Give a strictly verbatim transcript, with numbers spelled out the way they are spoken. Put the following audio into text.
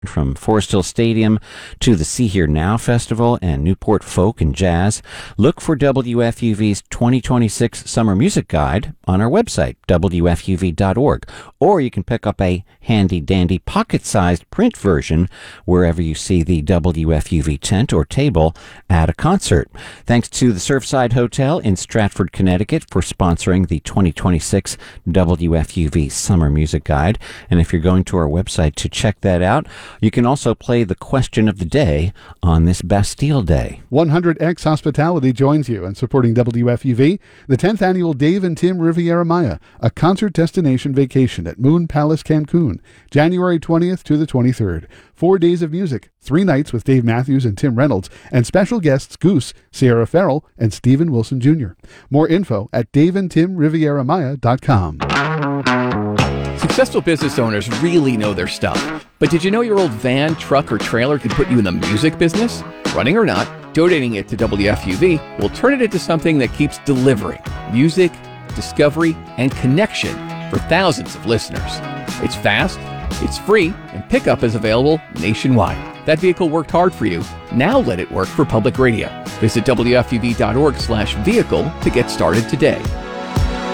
From Forest Hill Stadium to the See Here Now Festival and Newport Folk and Jazz, look for W F U V's twenty twenty-six Summer Music Guide on our website, W F U V dot org. Or you can pick up a handy-dandy pocket-sized print version wherever you see the W F U V tent or table at a concert. Thanks to the Surfside Hotel in Stratford, Connecticut for sponsoring the twenty twenty-six W F U V Summer Music Guide. And if you're going to our website to check that out, you can also play the question of the day on this Bastille Day. one hundred X Hospitality joins you in supporting W F U V, the tenth annual Dave and Tim Riviera Maya, a concert destination vacation at Moon Palace, Cancun, January twentieth to the twenty-third. Four days of music, three nights with Dave Matthews and Tim Reynolds, and special guests Goose, Sierra Farrell, and Stephen Wilson Junior More info at dave and tim riviera maya dot com. Successful business owners really know their stuff. But did you know your old van, truck, or trailer could put you in the music business? Running or not, donating it to W F U V will turn it into something that keeps delivering music, discovery, and connection for thousands of listeners. It's fast, it's free, and pickup is available nationwide. That vehicle worked hard for you. Now let it work for public radio. Visit W F U V dot org slash vehicle to get started today.